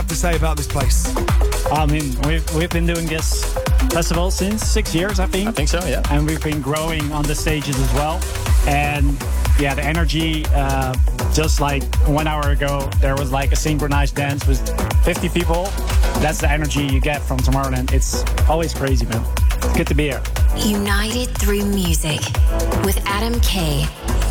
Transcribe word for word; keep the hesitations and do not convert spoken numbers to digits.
have to say about this place? I mean, we've, we've been doing this festival since six years, I think. I think so, yeah. And we've been growing on the stages as well. And yeah, the energy, uh, just like one hour ago, there was like a synchronized dance with fifty people. That's the energy you get from Tomorrowland. It's always crazy, man. It's good to be here. United through music with Adam K.